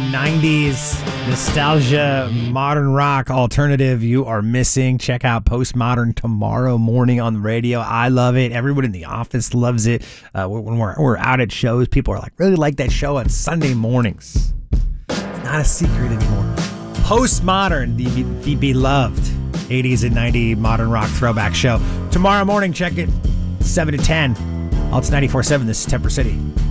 90s nostalgia, modern rock alternative you are missing. Check out Postmodern tomorrow morning on the radio. I love it. Everyone in the office loves it. When we're out at shows, people are like, really like that show on Sunday mornings. It's not a secret anymore. Postmodern, the beloved 80s and 90s modern rock throwback show. Tomorrow morning, check it, 7 to 10. It's 94.7. This is Temper City.